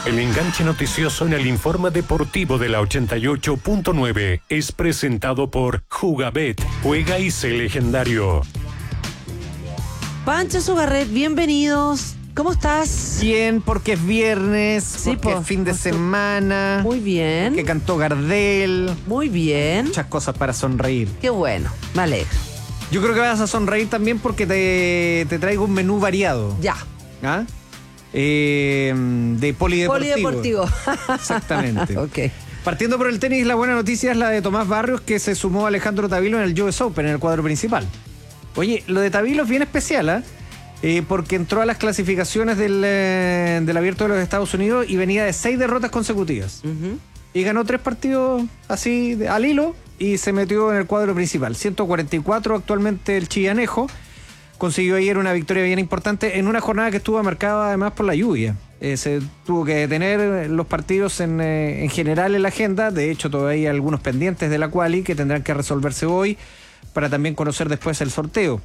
El enganche noticioso en el informe deportivo de la 88.9 es presentado por Jugabet. Juega y sé legendario. Pancho Sugarret, bienvenidos. ¿Cómo estás? Bien, porque es viernes, Sí, porque es fin de semana. Muy bien. Que cantó Gardel. Muy bien. Muchas cosas para sonreír. Qué bueno, me alegro. Yo creo que vas a sonreír también porque te traigo un menú variado. Ya. ¿Ah? De polideportivo. Polideportivo. Exactamente. Ok. Partiendo por el tenis, la buena noticia es la de Tomás Barrios, que se sumó a Alejandro Tavilo en el US Open, en el cuadro principal. Oye, lo de Tavilo es bien especial, ¿ah? Porque entró a las clasificaciones del Abierto de los Estados Unidos y venía de 6 derrotas consecutivas. Y ganó 3 partidos así al hilo y se metió en el cuadro principal. 144 actualmente el chillanejo. Consiguió ayer una victoria bien importante en una jornada que estuvo marcada además por la lluvia. Se tuvo que detener los partidos en general en la agenda. De hecho, todavía hay algunos pendientes de la quali que tendrán que resolverse hoy para también conocer después el sorteo.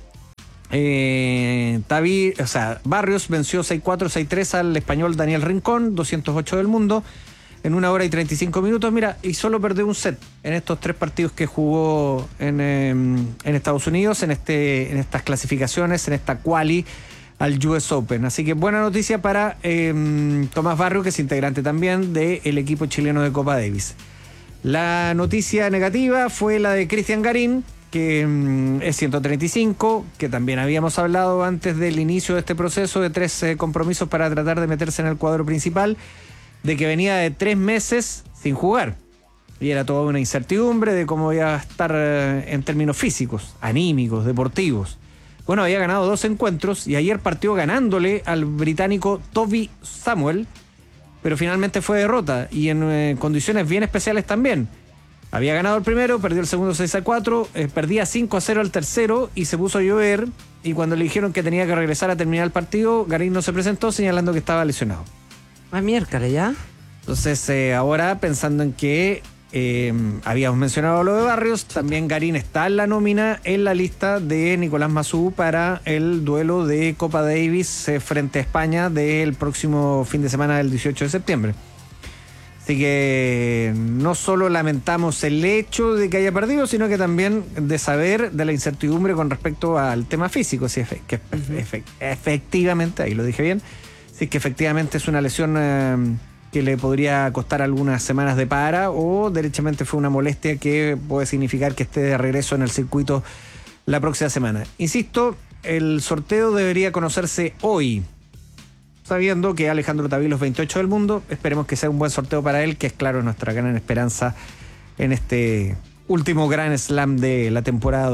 Barrios venció 6-4, 6-3 al español Daniel Rincón, 208 del mundo, en 1 hora y 35 minutos. Mira, y solo perdió un set en estos 3 partidos que jugó en Estados Unidos, en estas clasificaciones, en esta quali al US Open. Así que buena noticia para Tomás Barrios, que es integrante también del equipo chileno de Copa Davis. La noticia negativa fue la de Cristian Garín, que es 135, que también habíamos hablado antes del inicio de este proceso de 3 compromisos para tratar de meterse en el cuadro principal, de que venía de 3 meses sin jugar. Y era toda una incertidumbre de cómo iba a estar en términos físicos, anímicos, deportivos. Bueno, había ganado 2 encuentros y ayer partió ganándole al británico Toby Samuel, pero finalmente fue derrota y en condiciones bien especiales también. Había ganado el primero, perdió el segundo 6-4, perdía 5-0 al tercero y se puso a llover. Y cuando le dijeron que tenía que regresar a terminar el partido, Garín no se presentó, señalando que estaba lesionado. Ah, miércoles, ¿ya? Entonces, ahora pensando en que habíamos mencionado lo de Barrios, también Garín está en la nómina, en la lista de Nicolás Massú para el duelo de Copa Davis frente a España del próximo fin de semana del 18 de septiembre. Así que no solo lamentamos el hecho de que haya perdido, sino que también de saber de la incertidumbre con respecto al tema físico. Si efectivamente, ahí lo dije bien, si es que efectivamente es una lesión que le podría costar algunas semanas de para, o derechamente fue una molestia que puede significar que esté de regreso en el circuito la próxima semana. Insisto, el sorteo debería conocerse hoy, sabiendo que Alejandro Tavilo es 28 del mundo. Esperemos que sea un buen sorteo para él, que es claro nuestra gran esperanza en este último Grand Slam de la temporada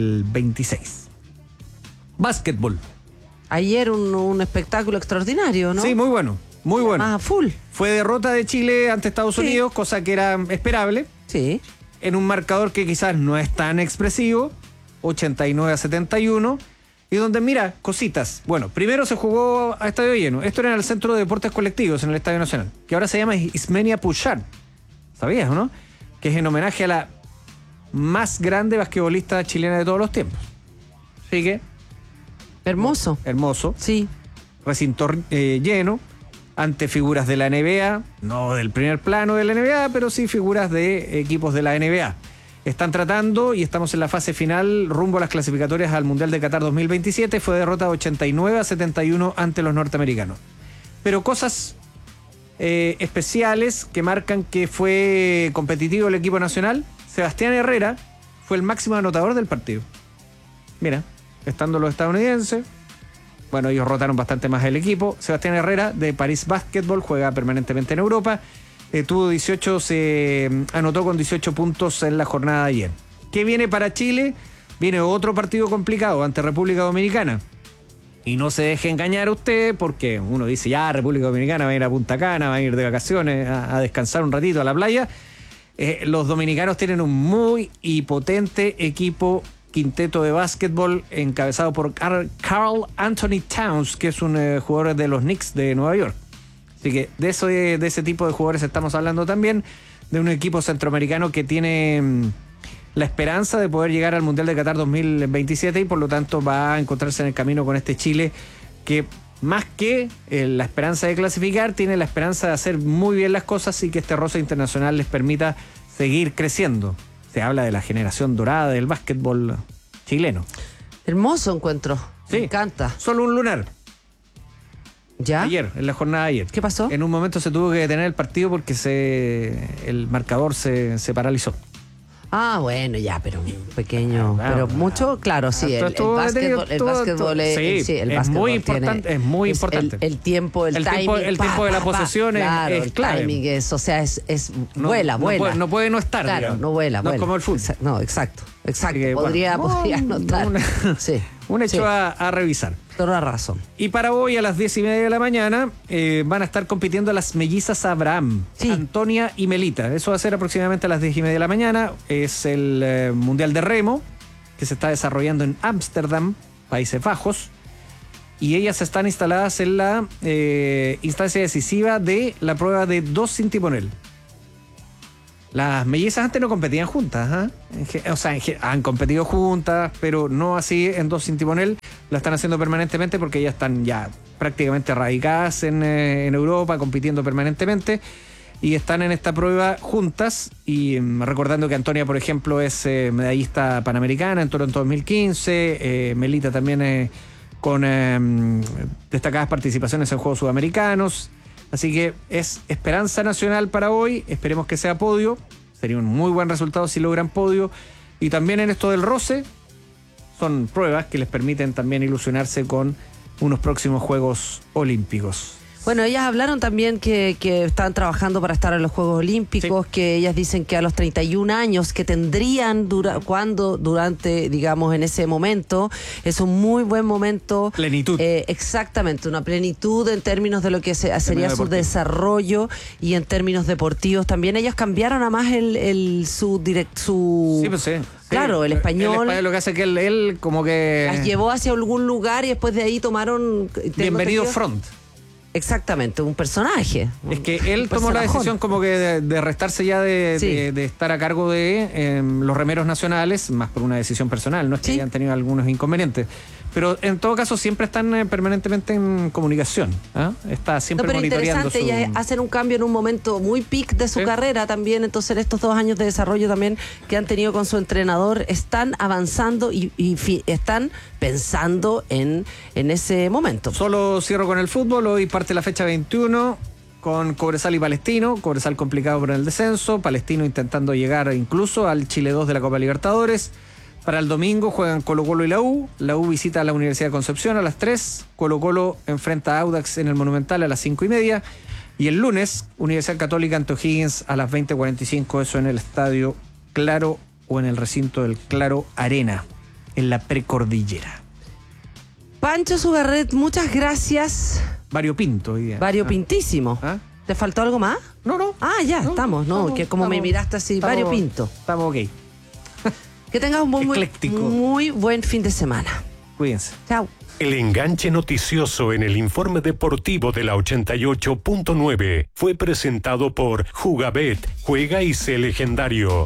2026. Básquetbol. Ayer un espectáculo extraordinario, ¿no? Sí, muy bueno, muy bueno. Ah, full. Fue derrota de Chile ante Estados Unidos, cosa que era esperable. Sí. En un marcador que quizás no es tan expresivo, 89-71. Y donde, mira, cositas. Bueno, primero se jugó a estadio lleno. Esto era en el Centro de Deportes Colectivos, en el Estadio Nacional, que ahora se llama Ismenia Pouchard. ¿Sabías o no? Que es en homenaje a la más grande basquetbolista chilena de todos los tiempos. Así que... Hermoso. Hermoso. Sí. Recinto lleno, ante figuras de la NBA, no del primer plano de la NBA, pero sí figuras de equipos de la NBA. Están tratando y estamos en la fase final rumbo a las clasificatorias al Mundial de Qatar 2027. Fue derrota 89-71 ante los norteamericanos. Pero cosas especiales que marcan que fue competitivo el equipo nacional. Sebastián Herrera fue el máximo anotador del partido. Mira, estando los estadounidenses, bueno, ellos rotaron bastante más el equipo. Sebastián Herrera de París Basketball, juega permanentemente en Europa. Se anotó con 18 puntos en la jornada de ayer. ¿Qué viene para Chile? Viene otro partido complicado ante República Dominicana. Y no se deje engañar a usted, porque uno dice, ya, República Dominicana va a ir a Punta Cana, va a ir de vacaciones, a descansar un ratito a la playa. Los dominicanos tienen un muy y potente equipo quinteto de básquetbol encabezado por Karl Anthony Towns, que es un jugador de los Knicks de Nueva York. Así que de ese tipo de jugadores estamos hablando también, de un equipo centroamericano que tiene la esperanza de poder llegar al Mundial de Qatar 2027 y por lo tanto va a encontrarse en el camino con este Chile que más que la esperanza de clasificar, tiene la esperanza de hacer muy bien las cosas y que este roce internacional les permita seguir creciendo. Se habla de la generación dorada del básquetbol chileno. Hermoso encuentro. Sí. Me encanta. Solo un lunar. ¿Ya? Ayer, en la jornada de ayer. ¿Qué pasó? En un momento se tuvo que detener el partido porque el marcador se paralizó. Ah, bueno, ya, pero un pequeño, Claro, pero claro. mucho, claro, sí, el básquetbol es, sí, el es básquetbol muy importante, tiene- es muy es importante. el tiempo, el timing, el tiempo de la posesión claro, es el clave. timing es, o sea, es No- vuela. No puede no estar. Claro, digamos. no vuela. No es como el fútbol. No, exacto. Así que, podría no estar. Sí. Un hecho sí, a revisar. toda razón. Y para hoy a las 10:30 de la mañana van a estar compitiendo las mellizas Abraham, Sí. Antonia y Melita. Eso va a ser aproximadamente a las 10:30 de la mañana. Es el Mundial de Remo que se está desarrollando en Ámsterdam, Países Bajos. Y ellas están instaladas en la instancia decisiva de la prueba de 2 sin timonel. Las mellizas antes no competían juntas, ¿ah? Han competido juntas, pero no así en 2 sin timonel. La están haciendo permanentemente porque ellas están ya prácticamente radicadas en Europa, compitiendo permanentemente. Y están en esta prueba juntas. Y recordando que Antonia, por ejemplo, es medallista panamericana en Toronto 2015. Melita también con destacadas participaciones en Juegos Sudamericanos. Así que es esperanza nacional para hoy. Esperemos que sea podio. Sería un muy buen resultado si logran podio. Y también en esto del roce, son pruebas que les permiten también ilusionarse con unos próximos Juegos Olímpicos. Bueno, ellas hablaron también que están trabajando para estar en los Juegos Olímpicos, Sí. que ellas dicen que a los 31 años que tendrían durante, digamos, en ese momento, es un muy buen momento. Plenitud. Exactamente, una plenitud en términos de lo que sería su deportivo. desarrollo y en términos deportivos también. Ellos cambiaron además su Sí, pues sí. Claro, el español. Lo que hace que él como que... las llevó hacia algún lugar y después de ahí tomaron... tengo Bienvenido entendido- Front. Exactamente, un personaje. Es que él Un tomó la personajón. decisión como que de restarse ya Sí. de estar a cargo de los remeros nacionales, más por una decisión personal, no es que Sí. hayan tenido algunos inconvenientes. Pero en todo caso siempre están permanentemente en comunicación. ¿Ah? Está siempre No, pero monitoreando interesante, ellas hacen un cambio en un momento muy peak de su Sí. carrera también, entonces en estos 2 años de desarrollo también que han tenido con su entrenador, están avanzando y están pensando en ese momento. Solo cierro con el fútbol. Hoy parte la fecha 21 con Cobresal y Palestino. Cobresal complicado por el descenso. Palestino intentando llegar incluso al Chile 2 de la Copa Libertadores. Para el domingo juegan Colo-Colo y la U. La U visita a la Universidad de Concepción a las 3. Colo-Colo enfrenta a Audax en el Monumental a las 5:30. Y el lunes, Universidad Católica ante O'Higgins a las 20:45. Eso en el Estadio Claro o en el recinto del Claro Arena, en la precordillera. Pancho Sugarret, muchas gracias. Variopinto hoy día. Variopintísimo. ¿Ah? ¿Te faltó algo más? No. Ah, ya, No, estamos, que como me miraste así, variopinto. Estamos ok. Que tengas un Ecléctico. muy buen fin de semana. Cuídense. Chao. El enganche noticioso en el informe deportivo de la 88.9 fue presentado por Jugabet, juega y sé legendario.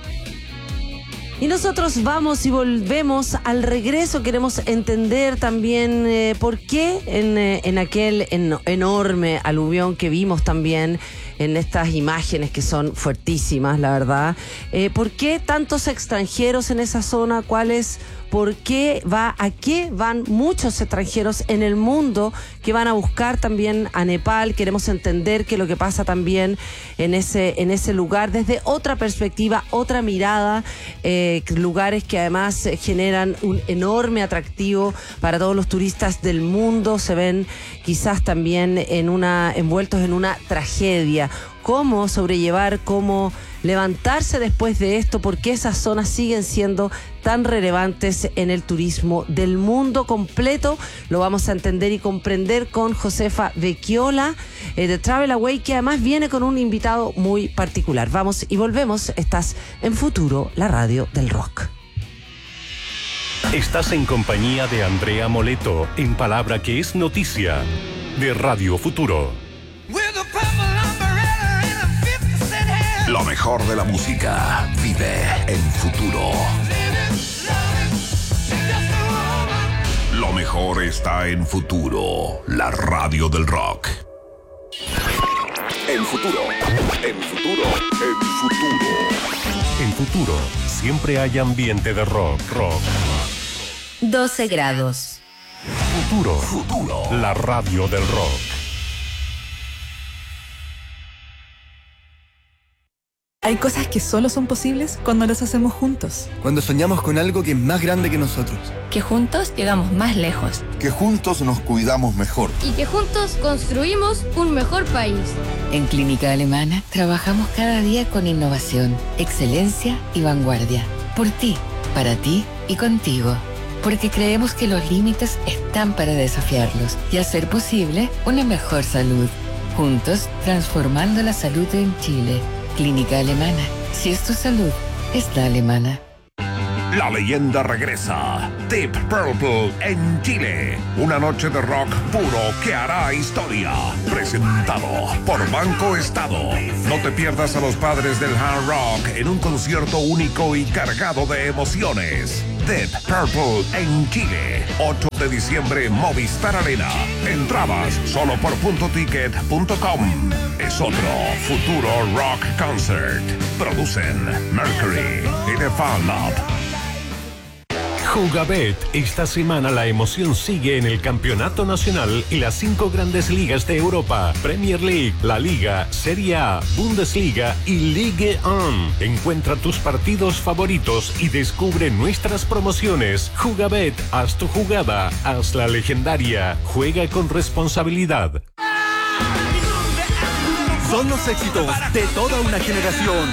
Y nosotros vamos y volvemos al regreso. Queremos entender también por qué en aquel enorme aluvión que vimos también en estas imágenes que son fuertísimas, la verdad. ¿Por qué tantos extranjeros en esa zona? ¿Por qué a qué van muchos extranjeros en el mundo que van a buscar también a Nepal? Queremos entender qué es lo que pasa también en ese lugar desde otra perspectiva, otra mirada, lugares que además generan un enorme atractivo para todos los turistas del mundo. Se ven quizás también envueltos en una tragedia. Cómo sobrellevar, cómo levantarse después de esto, porque esas zonas siguen siendo tan relevantes en el turismo del mundo completo. Lo vamos a entender y comprender con Josefa Vecchiola de Travel Away, que además viene con un invitado muy particular. Vamos y volvemos. Estás en Futuro, la radio del rock. Estás en compañía de Andrea Moleto, en Palabra que es Noticia, de Radio Futuro. Lo mejor de la música vive en Futuro. Lo mejor está en Futuro, la radio del rock. En Futuro, en Futuro, en Futuro. En Futuro, siempre hay ambiente de rock. 12 grados. Futuro, la radio del rock. Hay cosas que solo son posibles cuando las hacemos juntos. Cuando soñamos con algo que es más grande que nosotros. Que juntos llegamos más lejos. Que juntos nos cuidamos mejor. Y que juntos construimos un mejor país. En Clínica Alemana trabajamos cada día con innovación, excelencia y vanguardia. Por ti, para ti y contigo. Porque creemos que los límites están para desafiarlos y hacer posible una mejor salud. Juntos, transformando la salud en Chile. Clínica Alemana. Si es tu salud, es la alemana. La leyenda regresa. Deep Purple en Chile. Una noche de rock puro que hará historia. Presentado por Banco Estado. No te pierdas a los padres del hard rock en un concierto único y cargado de emociones. Deep Purple en Chile. 8 de diciembre, Movistar Arena. Entradas solo por puntoticket.com. Es otro Futuro Rock Concert. Producen Mercury y The Fan Lab. Jugabet, esta semana la emoción sigue en el Campeonato Nacional y las 5 grandes ligas de Europa: Premier League, La Liga, Serie A, Bundesliga y Ligue 1. Encuentra tus partidos favoritos y descubre nuestras promociones. Jugabet, haz tu jugada, hazla legendaria. Juega con responsabilidad. Son los éxitos de toda una generación.